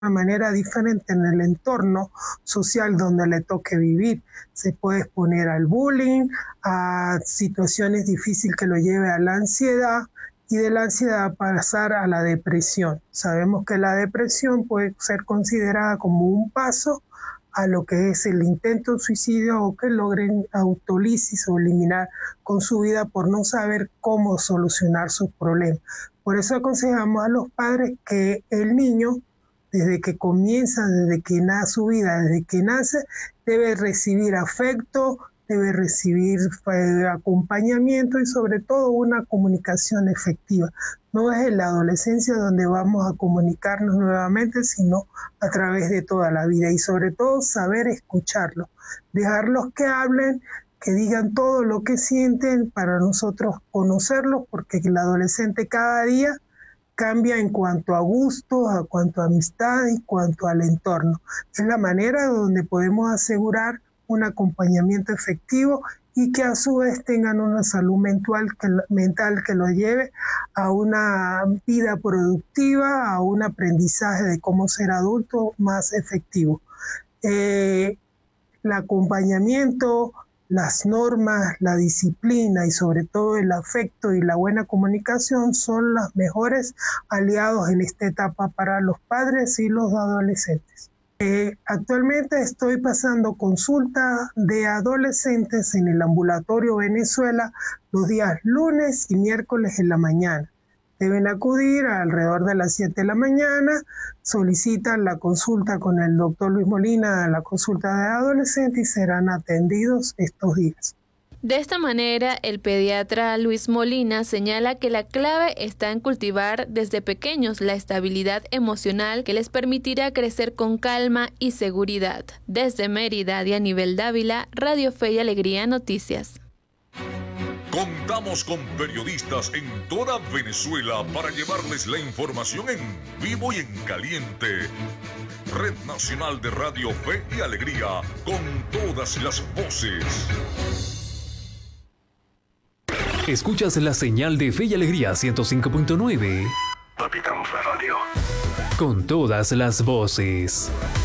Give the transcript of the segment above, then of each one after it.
manera diferente en el entorno social donde le toque vivir. Se puede exponer al bullying, a situaciones difíciles que lo lleve a la ansiedad, y de la ansiedad pasar a la depresión. Sabemos que la depresión puede ser considerada como un paso a lo que es el intento de suicidio o que logren autolisis o eliminar con su vida por no saber cómo solucionar sus problemas. Por eso aconsejamos a los padres que el niño, desde que comienza, desde que nace su vida, desde que nace, debe recibir afecto, debe recibir acompañamiento y sobre todo una comunicación efectiva. No es en la adolescencia donde vamos a comunicarnos nuevamente, sino a través de toda la vida y sobre todo saber escucharlos, dejarlos que hablen, que digan todo lo que sienten para nosotros conocerlos, porque el adolescente cada día cambia en cuanto a gustos, a cuanto a amistad, en cuanto al entorno. Es la manera donde podemos asegurar un acompañamiento efectivo y que a su vez tengan una salud mental que lo lleve a una vida productiva, a un aprendizaje de cómo ser adulto más efectivo. El acompañamiento, las normas, la disciplina y sobre todo el afecto y la buena comunicación son los mejores aliados en esta etapa para los padres y los adolescentes. Actualmente estoy pasando consulta de adolescentes en el ambulatorio Venezuela los días lunes y miércoles en la mañana. Deben acudir alrededor de las 7 de la mañana, solicitan la consulta con el doctor Luis Molina, la consulta de adolescentes y serán atendidos estos días. De esta manera, el pediatra Luis Molina señala que la clave está en cultivar desde pequeños la estabilidad emocional que les permitirá crecer con calma y seguridad. Desde Mérida, Dianibel Dávila, Radio Fe y Alegría Noticias. Contamos con periodistas en toda Venezuela para llevarles la información en vivo y en caliente. Red Nacional de Radio Fe y Alegría, con todas las voces. Escuchas la señal de Fe y Alegría 105.9. Capitán Radio. Con todas las voces.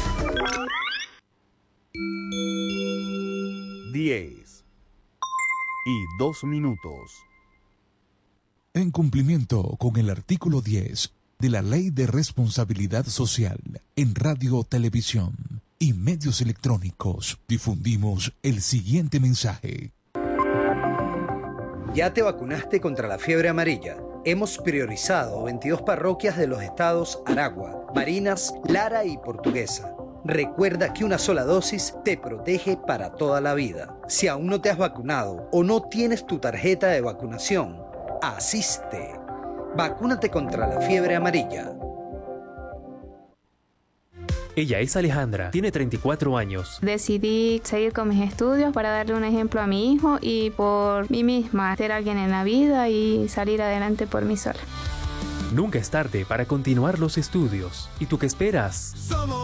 10:02. En cumplimiento con el artículo 10 de la Ley de Responsabilidad Social en Radio, Televisión y Medios Electrónicos, difundimos el siguiente mensaje. ¿Ya te vacunaste contra la fiebre amarilla? Hemos priorizado 22 parroquias de los estados Aragua, Barinas, Lara y Portuguesa. Recuerda que una sola dosis te protege para toda la vida. Si aún no te has vacunado o no tienes tu tarjeta de vacunación, asiste. Vacúnate contra la fiebre amarilla. Ella es Alejandra, tiene 34 años. Decidí seguir con mis estudios para darle un ejemplo a mi hijo y por mí misma, ser alguien en la vida y salir adelante por mí sola. Nunca es tarde para continuar los estudios. ¿Y tú qué esperas?